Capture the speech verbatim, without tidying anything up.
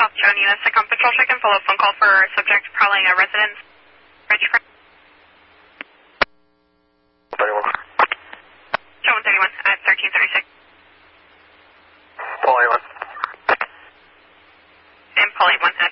South Jonina, Secom Patrol check and follow-up phone call for subject prowling a residence. Ridgefront. thirty-one. Show one thirty-one at thirteen thirty-six. Paul eight one. And Paul eight one at